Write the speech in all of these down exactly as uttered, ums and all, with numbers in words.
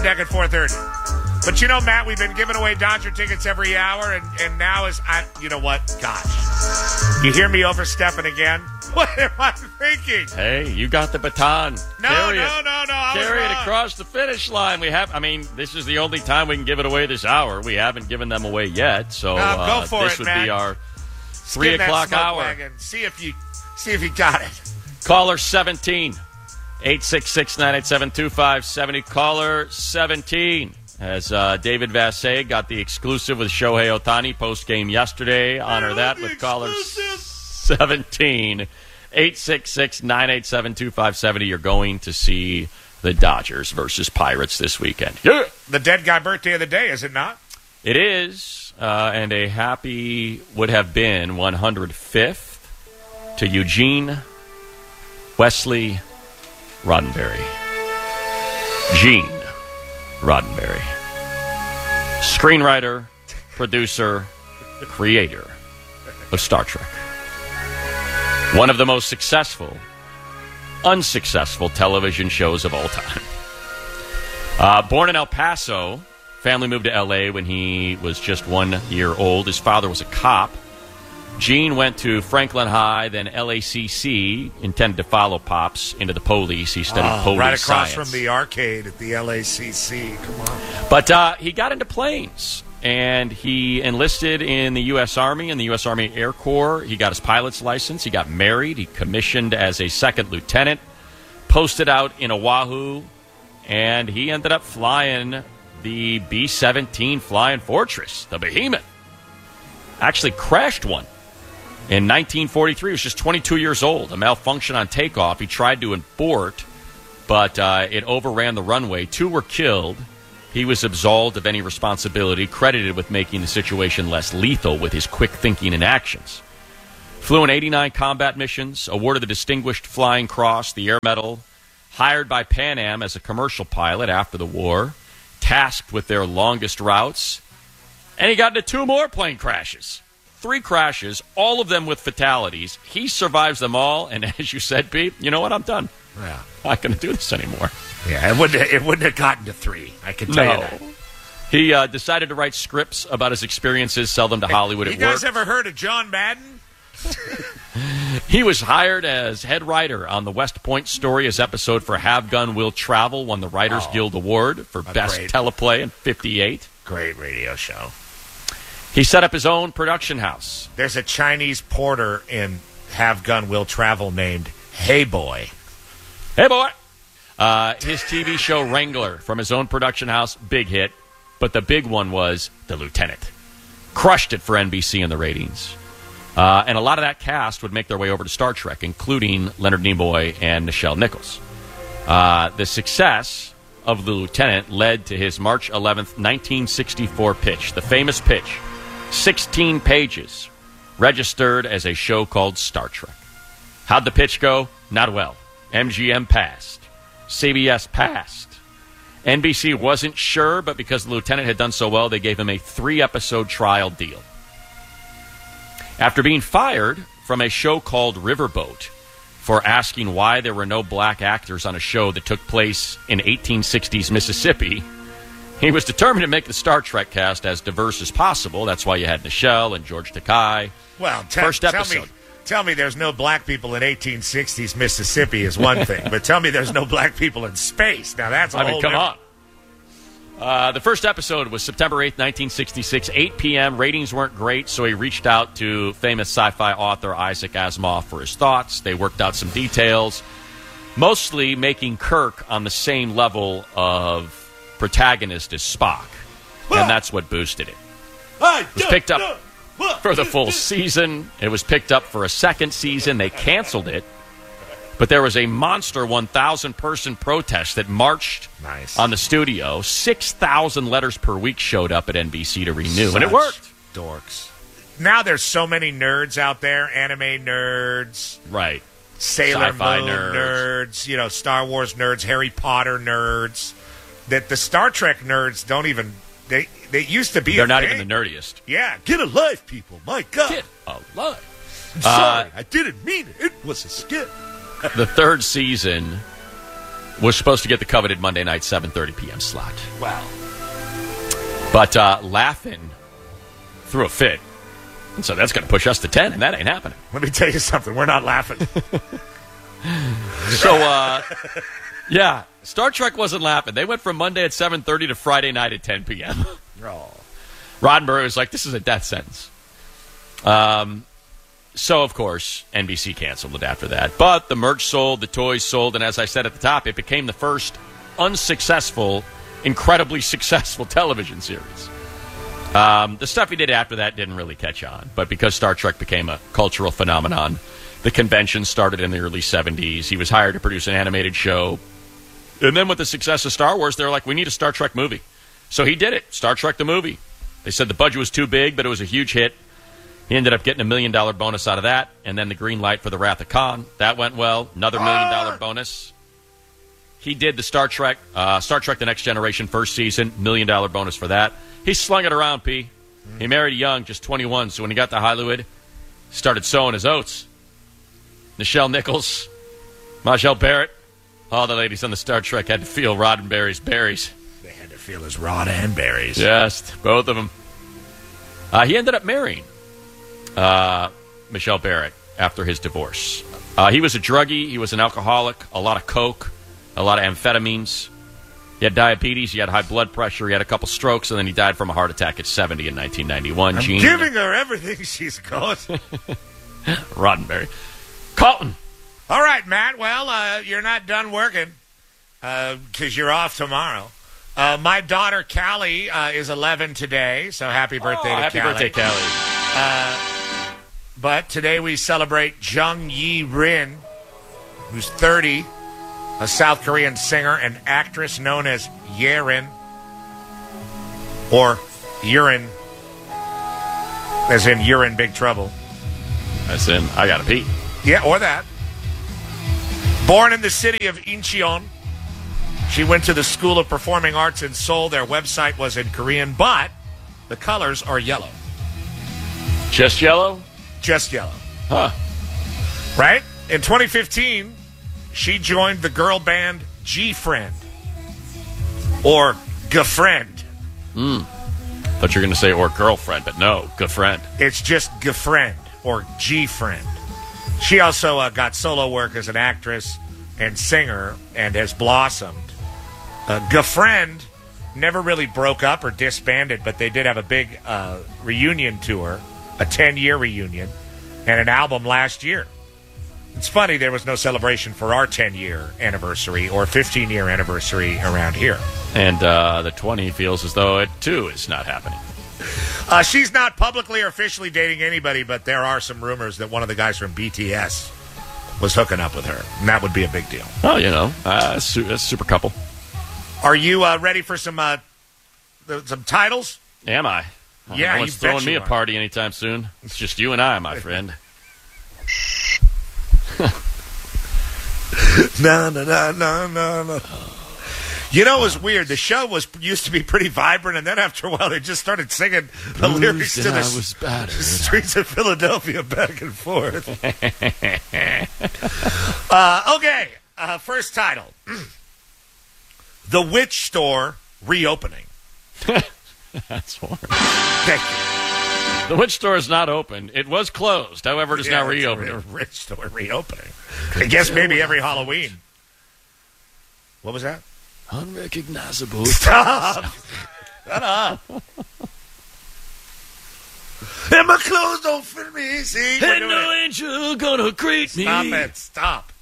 Deck at four thirty. But you know, Matt, we've been giving away Dodger tickets every hour, and, and now is, I, you know what? Gosh. You hear me overstepping again? What am I thinking? Hey, you got the baton. No, Carry no, it. no, no, I was Carry it wrong. across the finish line. We have, I mean, this is the only time we can give it away this hour. We haven't given them away yet, so No, go uh, for this it, would Matt. be our three Skim o'clock that smoke hour. wagon. See if you, see if you got it. Caller seventeen, eight six six, nine eight seven, two five seven zero. Caller seventeen. As uh, David Vassay got the exclusive with Shohei Ohtani post-game yesterday. Honor that with caller seventeen, eight six six, nine eight seven, two five seven zero. You're going to see the Dodgers versus Pirates this weekend. Yeah. The dead guy birthday of the day, is it not? It is, uh, and a happy would have been one hundred fifth to Eugene Wesley Roddenberry. Gene Roddenberry. Screenwriter, producer, creator of Star Trek. One of the most successful, unsuccessful television shows of all time. Uh, born in El Paso, family moved to L A when he was just one year old. His father was a cop. Gene went to Franklin High, then L A C C, intended to follow Pops into the police. He studied Oh, police right across science. from the arcade at the L A C C. Come on. But uh, he got into planes, and he enlisted in the U S Army, in the U S Army Air Corps. He got his pilot's license. He got married. He commissioned as a second lieutenant, posted out in Oahu, and he ended up flying the B seventeen Flying Fortress, the Behemoth. Actually crashed one. In nineteen forty-three, he was just twenty-two years old. A malfunction on takeoff. He tried to abort, but uh, it overran the runway. Two were killed. He was absolved of any responsibility, credited with making the situation less lethal with his quick thinking and actions. Flew in eighty-nine combat missions, awarded the Distinguished Flying Cross, the Air Medal, hired by Pan Am as a commercial pilot after the war, tasked with their longest routes, and he got into two more plane crashes. Three crashes, all of them with fatalities. He survives them all, and as you said, Pete, you know what? I'm done. Yeah. Not going to do this anymore. Yeah, it wouldn't, it wouldn't have gotten to three. I can tell No. you that. He uh, decided to write scripts about his experiences, sell them to Hollywood You at guys work. ever heard of John Madden? He was hired as head writer on the West Point Story. His episode for Have Gun Will Travel won the Writers Oh, Guild Award for Best great. Teleplay in fifty-eight. Great radio show. He set up his own production house. There's a Chinese porter in Have Gun Will Travel named Hey Boy. Hey, boy! Uh, his T V show Wrangler from his own production house, big hit. But the big one was The Lieutenant. Crushed it for N B C in the ratings. Uh, and a lot of that cast would make their way over to Star Trek, including Leonard Nimoy and Nichelle Nichols. Uh, the success of The Lieutenant led to his March eleventh, nineteen sixty-four pitch, the famous pitch. sixteen pages, registered as a show called Star Trek. How'd the pitch go? Not well. M G M passed. C B S passed. N B C wasn't sure, but because the Lieutenant had done so well, they gave him a three-episode trial deal. After being fired from a show called Riverboat for asking why there were no black actors on a show that took place in eighteen sixties Mississippi, he was determined to make the Star Trek cast as diverse as possible. That's why you had Nichelle and George Takei. Well, te- First tell episode. me, tell me there's no black people in eighteen sixties Mississippi is one thing, but tell me there's no black people in space. Now that's a I whole mean, come different- on. Uh, the first episode was September eighth, nineteen sixty-six, eight p.m. Ratings weren't great, so he reached out to famous sci-fi author Isaac Asimov for his thoughts. They worked out some details, mostly making Kirk on the same level of protagonist as Spock, and that's what boosted it. It was picked up for the full season. It was picked up for a second season. They canceled it. But there was a monster one thousand person protest that marched Nice. on the studio. six thousand letters per week showed up at N B C to renew, and it Such worked. Dorks. Now there's so many nerds out there, anime nerds, Right. Sailor Sci-fi Moon nerds. nerds, you know, Star Wars nerds, Harry Potter nerds, that the Star Trek nerds don't even, they they used to be They're a not thing. even the nerdiest. Yeah, get a life, people. My God. Get alive. I'm sorry. Uh, I didn't mean it. It was a skit. The third season was supposed to get the coveted Monday night seven thirty p.m. slot. Wow. But uh, Laugh-In threw a fit. And so that's going to push us to ten, and that ain't happening. Let me tell you something. We're not laughing. So, uh, yeah, Star Trek wasn't laughing. They went from Monday at seven thirty to Friday night at ten p.m. Oh. Roddenberry was like, this is a death sentence. Um, so, of course, N B C canceled it after that. But the merch sold, the toys sold, and as I said at the top, it became the first unsuccessful, incredibly successful television series. Um, the stuff he did after that didn't really catch on. But because Star Trek became a cultural phenomenon, the convention started in the early seventies. He was hired to produce an animated show. And then with the success of Star Wars, they were like, we need a Star Trek movie. So he did it, Star Trek the movie. They said the budget was too big, but it was a huge hit. He ended up getting a million dollar bonus out of that, and then the green light for the Wrath of Khan. That went well. Another million dollar bonus. He did the Star Trek, uh, Star Trek The Next Generation first season, million dollar bonus for that. He slung it around, P. He married young, just twenty-one, so when he got to Hollywood, started sowing his oats. Nichelle Nichols, Majel Barrett, all the ladies on the Star Trek had to feel Roddenberry's berries. They had to feel his rod and berries. Yes, both of them. Uh, he ended up marrying uh, Michelle Barrett after his divorce. Uh, he was a druggie. He was an alcoholic, a lot of coke, a lot of amphetamines. He had diabetes. He had high blood pressure. He had a couple strokes, and then he died from a heart attack at seventy in nineteen ninety-one. I'm Gene, giving her everything she's got. Roddenberry. Colton. All right, Matt. Well, uh, you're not done working because uh, you're off tomorrow. Uh, my daughter, Callie, uh, is eleven today, so happy birthday oh, to happy Callie. Happy birthday, Callie. Uh, but today we celebrate Jung Yi Rin, who's thirty, a South Korean singer and actress known as Yerin, or Urine, as in you're in big trouble. As in, I gotta pee. Yeah, or that. Born in the city of Incheon, she went to the School of Performing Arts in Seoul. Their website was in Korean, but the colors are yellow. Just yellow? Just yellow. Huh. Right? In twenty fifteen, she joined the girl band G-Friend, or G-Friend. Hmm. Thought you were going to say or girlfriend, but no, G-Friend. It's just G-Friend, or G-Friend. She also uh, got solo work as an actress and singer and has blossomed. Uh, G-Friend never really broke up or disbanded, but they did have a big uh, reunion tour, a ten-year reunion, and an album last year. It's funny there was no celebration for our ten-year anniversary or fifteen-year anniversary around here. And uh, the twenty feels as though it, too, is not happening. Uh, she's not publicly or officially dating anybody, but there are some rumors that one of the guys from B T S was hooking up with her, and that would be a big deal. Oh, you know, uh, su- a super couple. Are you uh, ready for some uh, th- some titles? Am I? Yeah, no one's you throwing bet me you a are. party anytime soon. It's just you and I, my friend. No, no, no, no, no, no. You know, it was weird. The show was used to be pretty vibrant, and then after a while, they just started singing the lyrics to the, I was the streets of Philadelphia back and forth. uh, okay, uh, first title. The Witch Store Reopening. That's warm. Thank you. The Witch Store is not open. It was closed. However, it is Yeah, now it's a reopening. re- Witch Store Reopening. I guess maybe every Halloween. What was that? Unrecognizable. Stop! Shut up. And my clothes don't fit me. See? We're Ain't doing no it. angel gonna greet me. Stop it. Stop.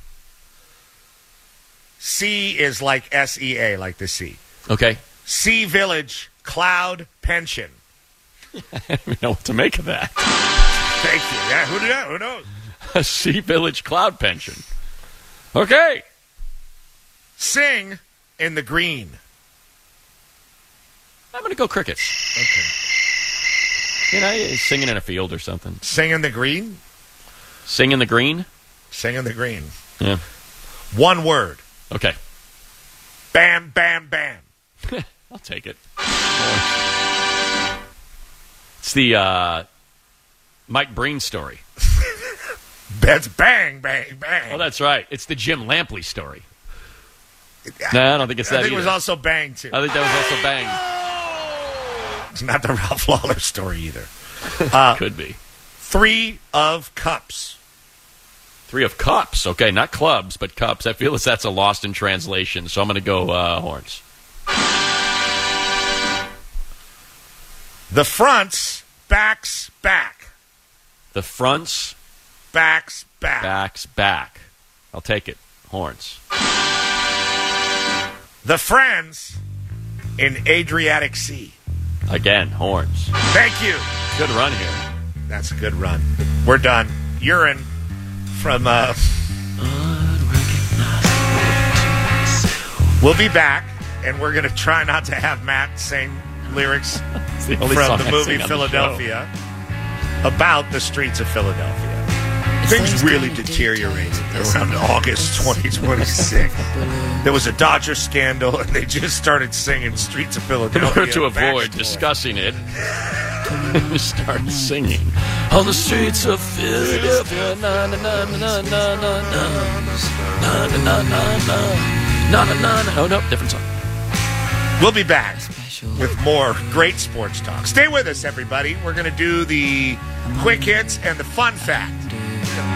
C is like S E A, like the sea. Okay. Sea Village Cloud Pension. I don't even know what to make of that. Thank you. Yeah, who, did, who knows? A Sea Village Cloud Pension. Okay. Sing in the Green. I'm going to go cricket. Okay. You know, singing in a field or something. Sing in the Green? Sing in the green? Sing in the Green. Yeah. One word. Okay. Bam, bam, bam. I'll take it. It's the uh, Mike Breen story. That's bang, bang, bang. Oh, that's right. It's the Jim Lampley story. No, I don't think it's that I think either. it was also Bang, too. I think that was also Bang. It's not the Ralph Lawler story either. Uh, Could be. Three of Cups. Three of Cups. Okay, not clubs, but cups. I feel as that's a lost in translation, so I'm going to go uh, horns. The fronts, backs, back. The fronts, Backs, back. backs, back. I'll take it. Horns. The friends in Adriatic Sea. Again, horns. Thank you. Good run here. That's a good run. We're done. Urine from. Uh, we'll be back, and we're going to try not to have Matt sing lyrics It's the only from song the I movie sing on the Philadelphia about the streets of Philadelphia. Things really deteriorated around August twenty twenty-six. There was a Dodger scandal, and they just started singing Streets of In Philadelphia. order to avoid backstory. discussing it, start singing on the streets of Philadelphia. Na na na na na na na na na na na na na na. Oh no, different song. We'll be back with more great sports talk. Stay with us, everybody. We're going to do the quick hits and the fun fact.